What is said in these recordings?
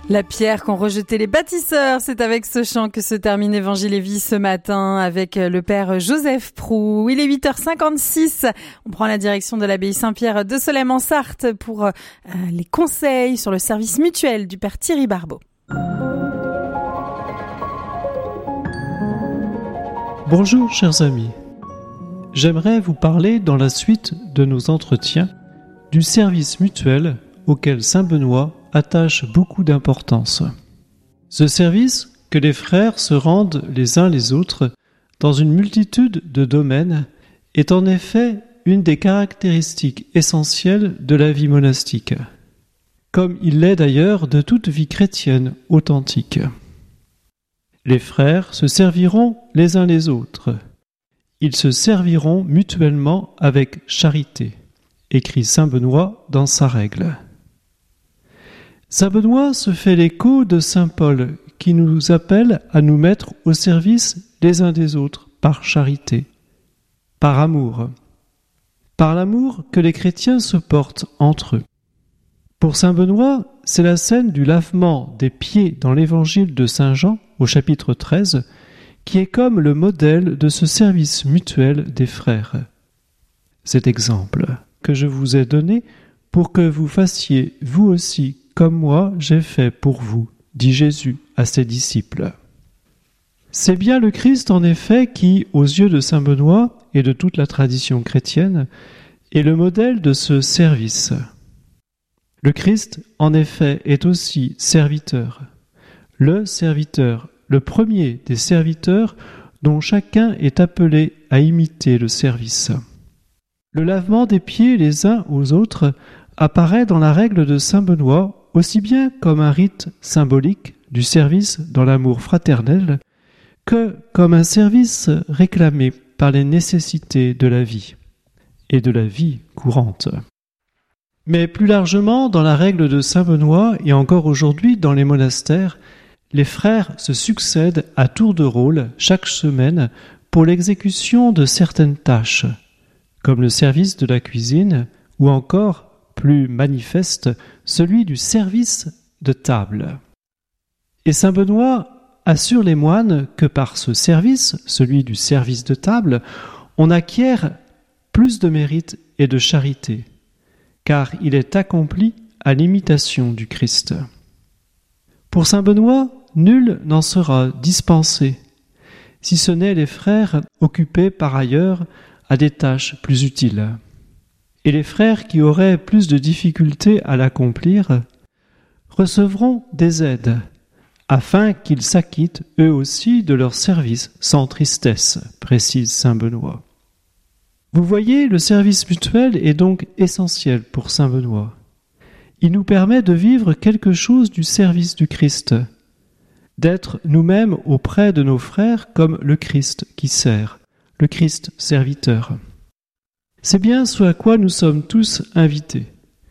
La pierre qu'ont rejeté les bâtisseurs, c'est avec ce chant que se termine Évangile et Vie ce matin avec le père Joseph Proux. Il est 8h56. On prend la direction de l'abbaye Saint-Pierre de Solesmes en Sarthe pour les conseils sur le service mutuel du père Thierry Barbeau. Bonjour chers amis. J'aimerais vous parler dans la suite de nos entretiens du service mutuel auquel saint Benoît attache beaucoup d'importance. Ce service que les frères se rendent les uns les autres dans une multitude de domaines est en effet une des caractéristiques essentielles de la vie monastique, comme il l'est d'ailleurs de toute vie chrétienne authentique. Les frères se serviront les uns les autres. Ils se serviront mutuellement avec charité, écrit saint Benoît dans sa règle. Saint Benoît se fait l'écho de saint Paul qui nous appelle à nous mettre au service les uns des autres par charité, par amour, par l'amour que les chrétiens se portent entre eux. Pour saint Benoît, c'est la scène du lavement des pieds dans l'évangile de saint Jean au chapitre 13 qui est comme le modèle de ce service mutuel des frères. Cet exemple que je vous ai donné pour que vous fassiez vous aussi comme moi j'ai fait pour vous, dit Jésus à ses disciples. C'est bien le Christ en effet qui, aux yeux de saint Benoît et de toute la tradition chrétienne, est le modèle de ce service. Le Christ, en effet, est aussi serviteur. Le serviteur, le premier des serviteurs dont chacun est appelé à imiter le service. Le lavement des pieds les uns aux autres apparaît dans la règle de saint Benoît aussi bien comme un rite symbolique du service dans l'amour fraternel que comme un service réclamé par les nécessités de la vie et de la vie courante. Mais plus largement, dans la règle de saint Benoît et encore aujourd'hui dans les monastères, les frères se succèdent à tour de rôle chaque semaine pour l'exécution de certaines tâches, comme le service de la cuisine ou encore, plus manifeste, celui du service de table. Et saint Benoît assure les moines que par ce service, celui du service de table, on acquiert plus de mérite et de charité, car il est accompli à l'imitation du Christ. Pour saint Benoît, nul n'en sera dispensé, si ce n'est les frères occupés par ailleurs à des tâches plus utiles. Et les frères qui auraient plus de difficultés à l'accomplir recevront des aides, afin qu'ils s'acquittent eux aussi de leur service sans tristesse, précise saint Benoît. Vous voyez, le service mutuel est donc essentiel pour saint Benoît. Il nous permet de vivre quelque chose du service du Christ, d'être nous-mêmes auprès de nos frères comme le Christ qui sert, le Christ serviteur. C'est bien ce à quoi nous sommes tous invités.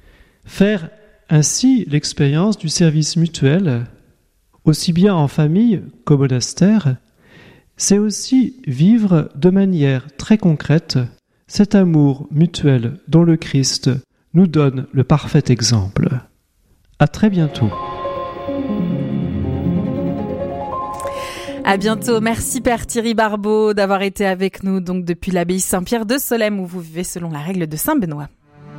Faire ainsi l'expérience du service mutuel, aussi bien en famille qu'au monastère, c'est aussi vivre de manière très concrète cet amour mutuel dont le Christ nous donne le parfait exemple. À très bientôt. À bientôt. Merci Père Thierry Barbeau d'avoir été avec nous donc depuis l'abbaye Saint-Pierre de Solesmes où vous vivez selon la règle de saint Benoît.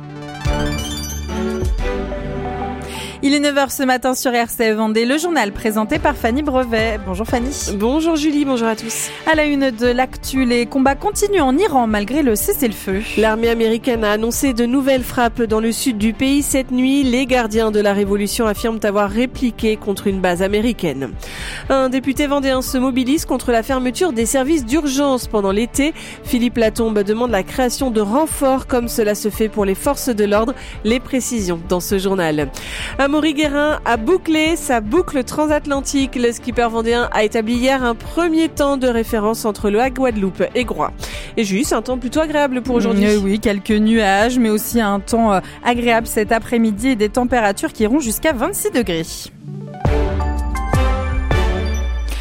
Il est 9h ce matin sur RCF Vendée, le journal présenté par Fanny Brevet. Bonjour Fanny. Bonjour Julie, bonjour à tous. À la une de l'actu, les combats continuent en Iran malgré le cessez-le-feu. L'armée américaine a annoncé de nouvelles frappes dans le sud du pays cette nuit. Les gardiens de la révolution affirment avoir répliqué contre une base américaine. Un député vendéen se mobilise contre la fermeture des services d'urgence pendant l'été. Philippe Latombe demande la création de renforts comme cela se fait pour les forces de l'ordre. Les précisions dans ce journal. Amaury Guérin a bouclé sa boucle transatlantique. Le skipper vendéen a établi hier un premier temps de référence entre le Guadeloupe et Groix. Et juste un temps plutôt agréable pour aujourd'hui. Oui, quelques nuages, mais aussi un temps agréable cet après-midi et des températures qui iront jusqu'à 26 degrés.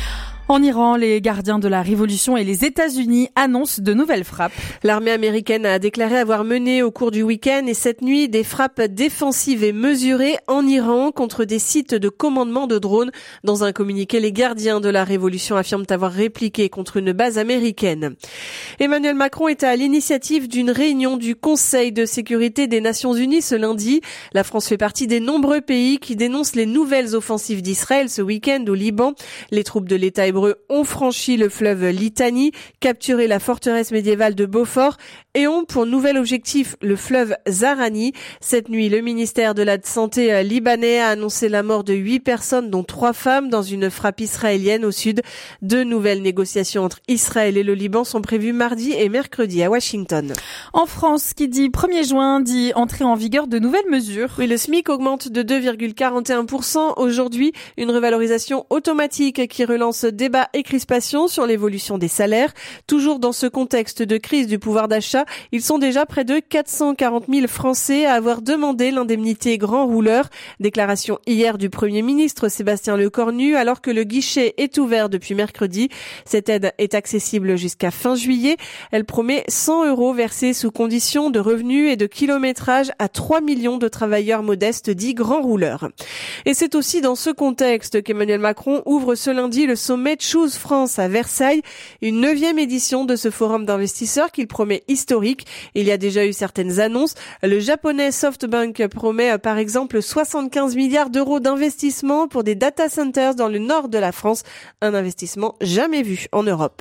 En Iran, les gardiens de la révolution et les États-Unis annoncent de nouvelles frappes. L'armée américaine a déclaré avoir mené au cours du week-end et cette nuit des frappes défensives et mesurées en Iran contre des sites de commandement de drones. Dans un communiqué, les gardiens de la révolution affirment avoir répliqué contre une base américaine. Emmanuel Macron est à l'initiative d'une réunion du Conseil de sécurité des Nations Unies ce lundi. La France fait partie des nombreux pays qui dénoncent les nouvelles offensives d'Israël ce week-end au Liban. Les troupes de l'État hébreu ont franchi le fleuve Litani, capturé la forteresse médiévale de Beaufort et ont pour nouvel objectif le fleuve Zahrani. Cette nuit, le ministère de la Santé libanais a annoncé la mort de 8 personnes, dont 3 femmes, dans une frappe israélienne au sud. 2 nouvelles négociations entre Israël et le Liban sont prévues mardi et mercredi à Washington. En France, qui dit 1er juin dit entrée en vigueur de nouvelles mesures. Oui, le SMIC augmente de 2,41% aujourd'hui, une revalorisation automatique qui relance débat et crispation sur l'évolution des salaires. Toujours dans ce contexte de crise du pouvoir d'achat, ils sont déjà près de 440 000 Français à avoir demandé l'indemnité grand rouleur. Déclaration hier du Premier ministre Sébastien Lecornu alors que le guichet est ouvert depuis mercredi. Cette aide est accessible jusqu'à fin juillet. Elle promet 100 € versés sous condition de revenus et de kilométrage à 3 millions de travailleurs modestes dits grands rouleurs. Et c'est aussi dans ce contexte qu'Emmanuel Macron ouvre ce lundi le sommet Choose France à Versailles, une 9e édition de ce forum d'investisseurs qu'il promet historique. Il y a déjà eu certaines annonces. Le japonais SoftBank promet par exemple 75 milliards d'euros d'investissement pour des data centers dans le nord de la France, un investissement jamais vu en Europe.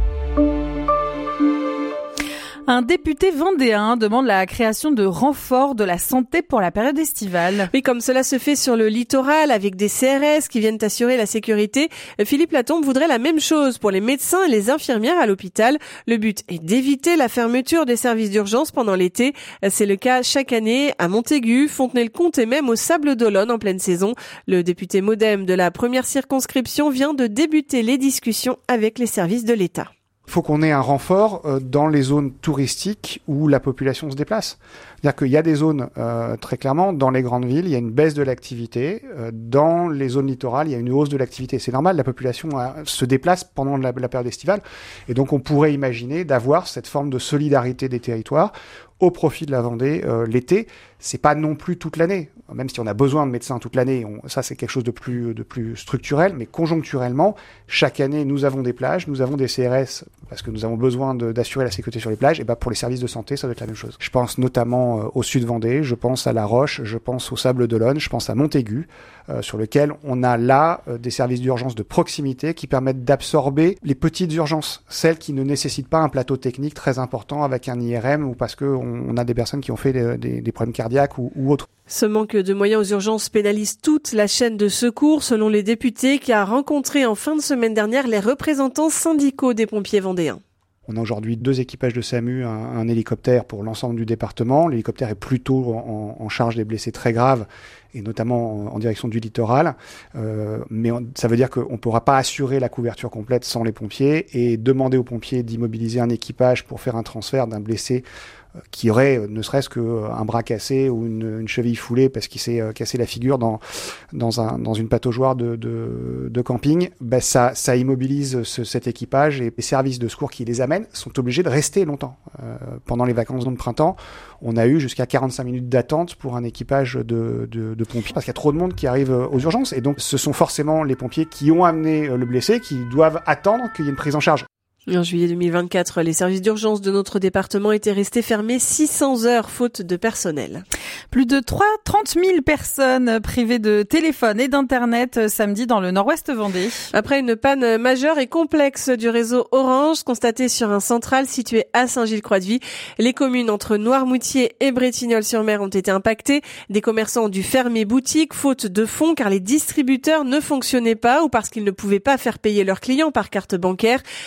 Un député vendéen demande la création de renforts de la santé pour la période estivale. Oui, comme cela se fait sur le littoral avec des CRS qui viennent assurer la sécurité, Philippe Latombe voudrait la même chose pour les médecins et les infirmières à l'hôpital. Le but est d'éviter la fermeture des services d'urgence pendant l'été. C'est le cas chaque année à Montaigu, Fontenay-le-Comte et même au Sables-d'Olonne en pleine saison. Le député MoDem de la première circonscription vient de débuter les discussions avec les services de l'État. Il faut qu'on ait un renfort dans les zones touristiques où la population se déplace. C'est-à-dire qu'il y a des zones, très clairement, dans les grandes villes, il y a une baisse de l'activité. Dans les zones littorales, il y a une hausse de l'activité. C'est normal, la population se déplace pendant la période estivale. Et donc, on pourrait imaginer d'avoir cette forme de solidarité des territoires au profit de la Vendée l'été. C'est pas non plus toute l'année, même si on a besoin de médecins toute l'année. Ça, c'est quelque chose de plus structurel, mais conjoncturellement, chaque année, nous avons des plages, nous avons des CRS, parce que nous avons besoin d'assurer la sécurité sur les plages. Et pour les services de santé, ça doit être la même chose. Je pense notamment au sud Vendée, je pense à La Roche, je pense au Sables-d'Olonne, je pense à Montaigu, sur lequel on a là des services d'urgence de proximité qui permettent d'absorber les petites urgences, celles qui ne nécessitent pas un plateau technique très important avec un IRM ou parce qu'on a des personnes qui ont fait des problèmes cardiaques ou autres. Ce manque de moyens aux urgences pénalise toute la chaîne de secours, selon les députés, qui a rencontré en fin de semaine dernière les représentants syndicaux des pompiers vendéens. On a aujourd'hui 2 équipages de SAMU, un hélicoptère pour l'ensemble du département. L'hélicoptère est plutôt en charge des blessés très graves, et notamment en direction du littoral. Mais ça veut dire qu'on ne pourra pas assurer la couverture complète sans les pompiers, et demander aux pompiers d'immobiliser un équipage pour faire un transfert d'un blessé qui aurait ne serait-ce qu'un bras cassé ou une cheville foulée parce qu'il s'est cassé la figure dans une pataugeoire de camping, ça immobilise cet équipage, et les services de secours qui les amènent sont obligés de rester longtemps. Pendant les vacances de printemps, on a eu jusqu'à 45 minutes d'attente pour un équipage de pompiers parce qu'il y a trop de monde qui arrive aux urgences, et donc ce sont forcément les pompiers qui ont amené le blessé qui doivent attendre qu'il y ait une prise en charge. En juillet 2024, les services d'urgence de notre département étaient restés fermés 600 heures faute de personnel. Plus de 30 000 personnes privées de téléphone et d'internet samedi dans le nord-ouest Vendée. Après une panne majeure et complexe du réseau Orange constatée sur un central situé à Saint-Gilles-Croix-de-Vie, les communes entre Noirmoutier et Bretignolles-sur-Mer ont été impactées. Des commerçants ont dû fermer boutique faute de fonds car les distributeurs ne fonctionnaient pas ou parce qu'ils ne pouvaient pas faire payer leurs clients par carte bancaire. Les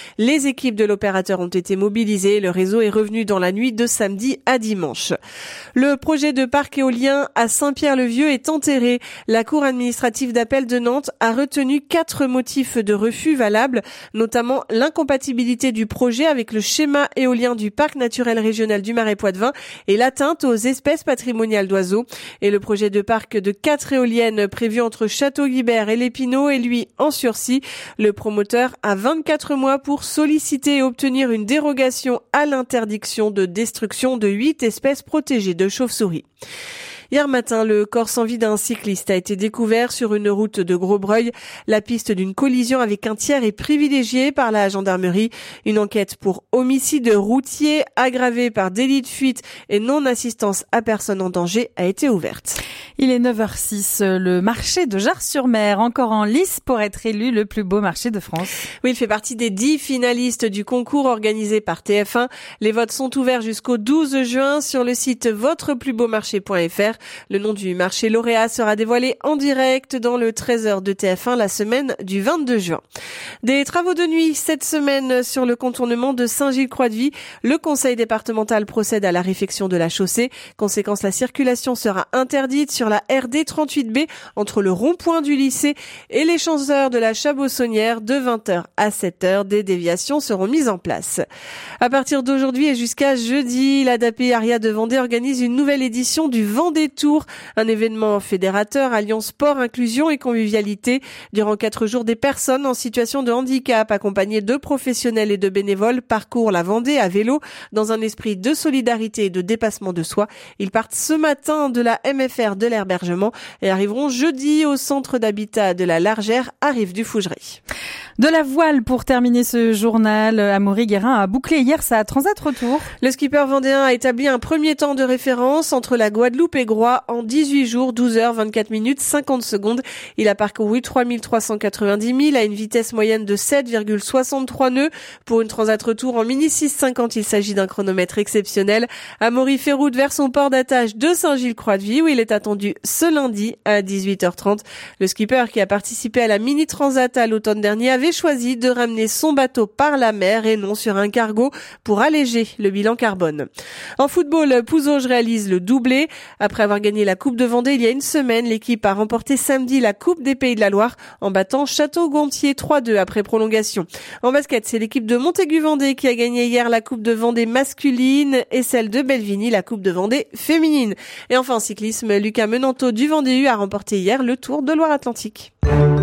les équipes de l'opérateur ont été mobilisées. Le réseau est revenu dans la nuit de samedi à dimanche. Le projet de parc éolien à Saint-Pierre-le-Vieux est enterré. La Cour administrative d'appel de Nantes a retenu 4 motifs de refus valables, notamment l'incompatibilité du projet avec le schéma éolien du parc naturel régional du Marais Poitevin et l'atteinte aux espèces patrimoniales d'oiseaux. Et le projet de parc de 4 éoliennes prévu entre Château-Guibert et l'Épinot est lui en sursis. Le promoteur a 24 mois pour solliciter et obtenir une dérogation à l'interdiction de destruction de 8 espèces protégées de chauves-souris. Hier matin, le corps sans vie d'un cycliste a été découvert sur une route de Grosbreuil. La piste d'une collision avec un tiers est privilégiée par la gendarmerie. Une enquête pour homicide routier aggravé par délit de fuite et non-assistance à personne en danger a été ouverte. Il est 9h06, le marché de Jars-sur-Mer, encore en lice pour être élu le plus beau marché de France. Oui, il fait partie des 10 finalistes du concours organisé par TF1. Les votes sont ouverts jusqu'au 12 juin sur le site votreplusbeaumarché.fr. Le nom du marché lauréat sera dévoilé en direct dans le 13h de TF1 la semaine du 22 juin. Des travaux de nuit cette semaine sur le contournement de Saint-Gilles-Croix-de-Vie. Le conseil départemental procède à la réfection de la chaussée. Conséquence, la circulation sera interdite sur la RD 38B entre le rond-point du lycée et l'échangeur de la Chabossonnière de 20h à 7h. Des déviations seront mises en place. À partir d'aujourd'hui et jusqu'à jeudi, l'ADAPE Aria de Vendée organise une nouvelle édition du Vendée Tour, un événement fédérateur alliant sport, inclusion et convivialité. Durant 4 jours, des personnes en situation de handicap accompagnées de professionnels et de bénévoles parcourent la Vendée à vélo dans un esprit de solidarité et de dépassement de soi. Ils partent ce matin de la MFR de l'Herbergement et arriveront jeudi au centre d'habitat de la Largère à Rive-du-Fougeray. De la voile pour terminer ce journal. Amaury Guérin a bouclé hier sa Transat Retour. Le skipper vendéen a établi un premier temps de référence entre la Guadeloupe et Groix en 18 jours, 12 heures, 24 minutes, 50 secondes. Il a parcouru 3390 milles à une vitesse moyenne de 7,63 nœuds. Pour une Transat Retour en mini 650, il s'agit d'un chronomètre exceptionnel. Amaury fait route vers son port d'attache de Saint-Gilles-Croix-de-Vie où il est attendu ce lundi à 18h30. Le skipper qui a participé à la mini Transat à l'automne dernier avait choisi de ramener son bateau par la mer et non sur un cargo pour alléger le bilan carbone. En football, Pouzauges réalise le doublé. Après avoir gagné la Coupe de Vendée il y a une semaine, l'équipe a remporté samedi la Coupe des Pays de la Loire en battant Château-Gontier 3-2 après prolongation. En basket, c'est l'équipe de Montaigu-Vendée qui a gagné hier la Coupe de Vendée masculine et celle de Belvigny, la Coupe de Vendée féminine. Et enfin en cyclisme, Lucas Menanto du Vendée U a remporté hier le Tour de Loire-Atlantique.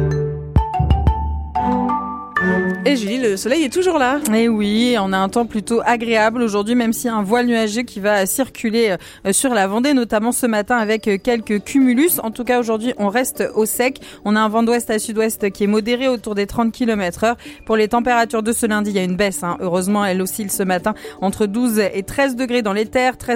Et Julie, le soleil est toujours là. Et oui, on a un temps plutôt agréable aujourd'hui, même s'il y a un voile nuageux qui va circuler sur la Vendée, notamment ce matin avec quelques cumulus. En tout cas, aujourd'hui, on reste au sec. On a un vent d'ouest à sud-ouest qui est modéré autour des 30 km/h. Pour les températures de ce lundi, il y a une baisse. Heureusement, elle oscille ce matin entre 12 et 13 degrés dans les terres, 13